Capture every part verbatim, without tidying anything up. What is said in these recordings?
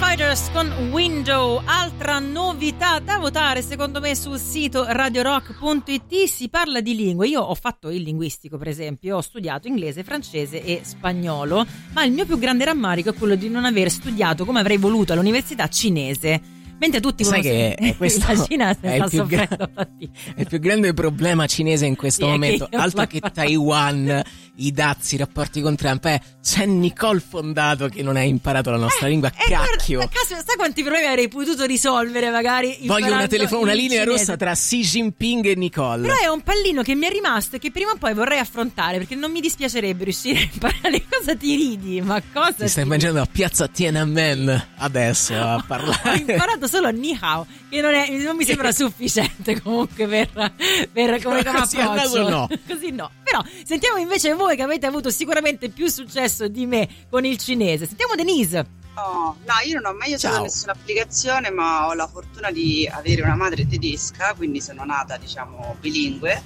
Fighters con Window, altra novità da votare secondo me sul sito radio rock punto it. Si parla di lingue, io ho fatto il linguistico per esempio, ho studiato inglese, francese e spagnolo, ma il mio più grande rammarico è quello di non aver studiato come avrei voluto all'università cinese. Mentre tutti sai che è questo la Cina è il, più gra- è il più grande problema cinese in questo sì, momento, che altro che Taiwan, i dazi, i rapporti con Trump, eh, c'è Nicole Fondato che non ha imparato la nostra eh, lingua, eh, cacchio guarda, caso, sai quanti problemi avrei potuto risolvere magari voglio una, telefo- una linea cinese. rossa tra Xi Jinping e Nicole. Però è un pallino che mi è rimasto e che prima o poi vorrei affrontare, perché non mi dispiacerebbe riuscire a imparare. Cosa ti ridi? Ma cosa ti stai mangiando a piazza Tiananmen adesso a parlare? Ho imparato solo Ni Hao, che non, è, non mi sembra sufficiente comunque per, per come, come così approccio. No. Così no. Però sentiamo invece voi che avete avuto sicuramente più successo di me con il cinese. Sentiamo Denise. Oh, no, io non ho mai usato nessuna applicazione, ma ho la fortuna di avere una madre tedesca, quindi sono nata, diciamo, bilingue,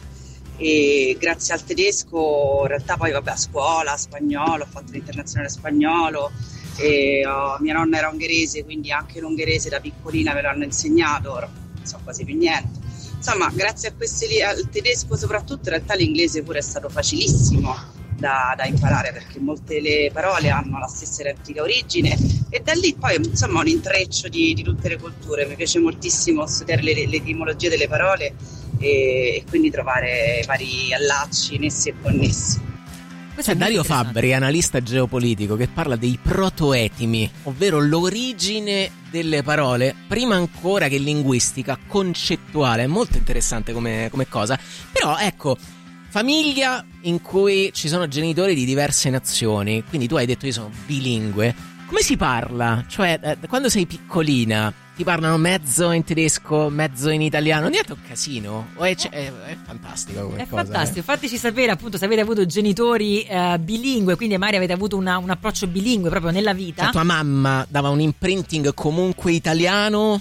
e grazie al tedesco in realtà poi vabbè a scuola spagnolo, ho fatto l'internazionale spagnolo e oh, mia nonna era ungherese, quindi anche l'ungherese da piccolina me l'hanno insegnato, ora non so quasi più niente. Insomma, grazie a questi, al tedesco soprattutto, in realtà l'inglese pure è stato facilissimo da, da imparare, perché molte le parole hanno la stessa identica origine e da lì poi insomma un intreccio di, di tutte le culture. Mi piace moltissimo studiare le, l'etimologia delle parole e, e quindi trovare vari allacci nessi e connessi. C'è Dario Fabbri, analista geopolitico, che parla dei protoetimi, ovvero l'origine delle parole, prima ancora che linguistica, concettuale. È molto interessante come, come cosa. Però ecco, famiglia in cui ci sono genitori di diverse nazioni, quindi tu hai detto io sono bilingue, come si parla? Cioè, eh, quando sei piccolina ti parlano mezzo in tedesco, mezzo in italiano, non diventa un casino? O è, è, è fantastico come è cosa. È fantastico, eh. Fateci sapere appunto se avete avuto genitori eh, bilingue, quindi magari avete avuto una, un approccio bilingue proprio nella vita. Cioè, tua mamma dava un imprinting comunque italiano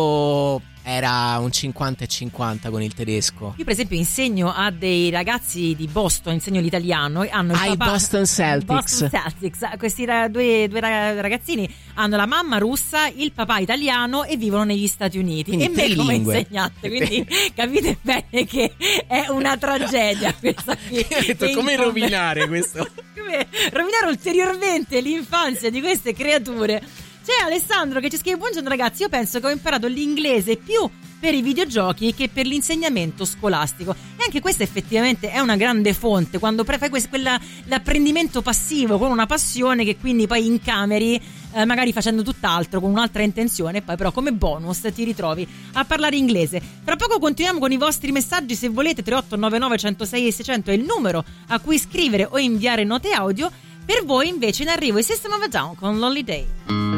o era un cinquanta e cinquanta con il tedesco? Io per esempio insegno a dei ragazzi di Boston, insegno l'italiano e hanno il ah, papà, Boston Celtics. Boston Celtics. Questi due, due ragazzini hanno la mamma russa, il papà italiano e vivono negli Stati Uniti. Quindi e me come trilingue. insegnante, quindi capite bene che è una tragedia questa qui. Io ho detto come rovinare questo? Come rovinare ulteriormente l'infanzia di queste creature. C'è Alessandro che ci scrive: buongiorno ragazzi, io penso che ho imparato l'inglese più per i videogiochi che per l'insegnamento scolastico, e anche questa effettivamente è una grande fonte quando fai quella, l'apprendimento passivo con una passione che quindi poi incameri eh, magari facendo tutt'altro con un'altra intenzione e poi però come bonus ti ritrovi a parlare inglese. Fra poco continuiamo con i vostri messaggi, se volete tre otto nove nove uno zero sei e seicento è il numero a cui scrivere o inviare note audio. Per voi invece in arrivo i System of a Down con Lonely Day.